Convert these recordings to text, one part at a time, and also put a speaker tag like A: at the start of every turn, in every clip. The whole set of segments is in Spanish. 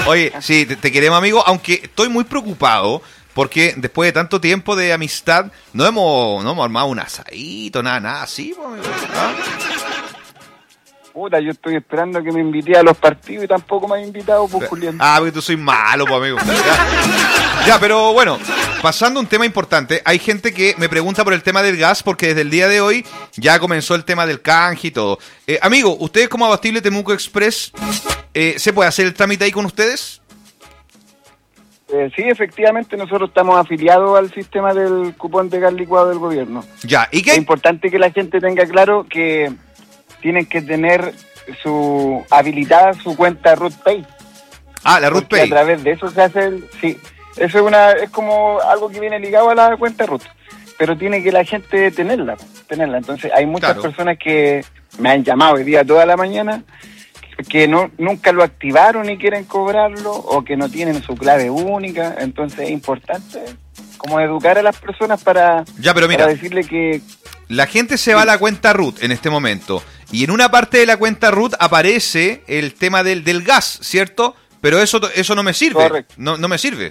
A: Oye, sí, te queremos, amigo, aunque estoy muy preocupado porque después de tanto tiempo de amistad no hemos armado un asadito, nada así, pues, amigo. ¿Ah?
B: Puta, yo estoy esperando que me invite a los partidos y tampoco me han invitado, pues, Julián.
A: Ah, porque tú soy malo, pues, amigo. Ya, pero bueno, pasando a un tema importante, hay gente que me pregunta por el tema del gas porque desde el día de hoy ya comenzó el tema del canje y todo. Amigo, ¿ustedes como Abastible Temuco Express, se puede hacer el trámite ahí con ustedes?
B: Sí, efectivamente, nosotros estamos afiliados al sistema del cupón de gas licuado del gobierno.
A: Ya, ¿y qué?
B: Es importante que la gente tenga claro que tienen que tener habilitada su cuenta RootPay.
A: Ah, la RootPay.
B: A través de eso se hace sí, eso es como algo que viene ligado a la cuenta Root, pero tiene que la gente tenerla. Entonces hay muchas personas que me han llamado hoy día toda la mañana que nunca lo activaron y quieren cobrarlo, o que no tienen su clave única. Entonces es importante como educar a las personas para decirle que
A: la gente se va a la cuenta root en este momento y en una parte de la cuenta root aparece el tema del gas, ¿cierto? Pero eso no me sirve.
B: Correcto.
A: No me sirve.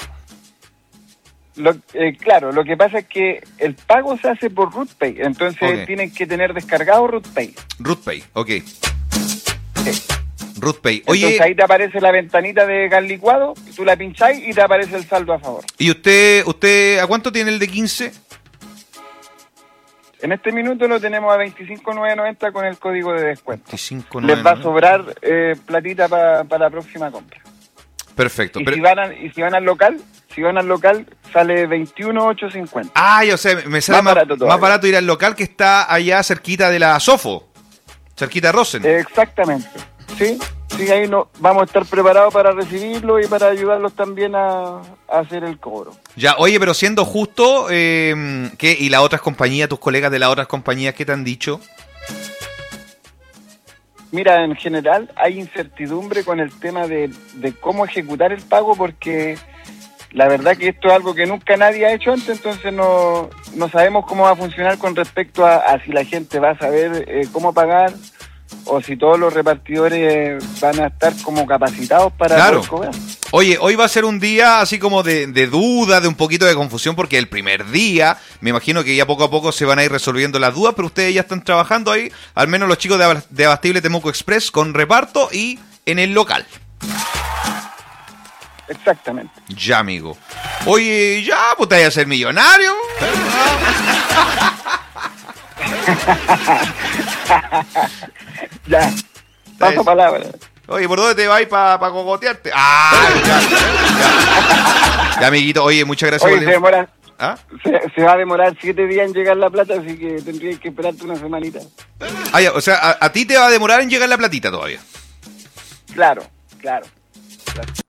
B: Claro, lo que pasa es que el pago se hace por RootPay, entonces tienen que tener descargado RootPay.
A: RootPay, ok.
B: Sí.
A: RootPay.
B: Oye, entonces ahí te aparece la ventanita de gas licuado, tú la pincháis y te aparece el saldo a favor.
A: ¿Y usted a cuánto tiene el de 15?
B: En este minuto lo tenemos a 25.990 con el código de descuento.
A: 25.990.
B: Les va a sobrar platita para la próxima compra.
A: Perfecto.
B: Y si van al local sale 21.850.
A: Ah, o sea, me sale más barato ir al local que está allá cerquita de la Sofo, cerquita de Rosen.
B: Exactamente. Sí, ahí vamos a estar preparados para recibirlo y para ayudarlos también a hacer el cobro.
A: Ya, oye, pero siendo justo, ¿qué? ¿Y las otras compañías, tus colegas de las otras compañías, qué te han dicho?
B: Mira, en general hay incertidumbre con el tema de cómo ejecutar el pago, porque la verdad que esto es algo que nunca nadie ha hecho antes, entonces no sabemos cómo va a funcionar con respecto a si la gente va a saber cómo pagar, o si todos los repartidores van a estar como capacitados para poder cobrar.
A: Oye, hoy va a ser un día así como de duda, de un poquito de confusión, porque el primer día, me imagino que ya poco a poco se van a ir resolviendo las dudas, pero ustedes ya están trabajando ahí, al menos los chicos de Abastible Temuco Express, con reparto y en el local.
B: Exactamente.
A: Ya, amigo. Oye, ya, pues te vas a ser millonario.
B: Ya, paso palabra.
A: Oye, ¿por dónde te vas para cogotearte? Ah, ya, amiguito. Oye, muchas gracias.
B: Oye, se va a demorar 7 días en llegar la plata, así que tendrías que esperarte una semanita.
A: Ah, ya, o sea, a ti te va a demorar en llegar la platita todavía.
B: Claro.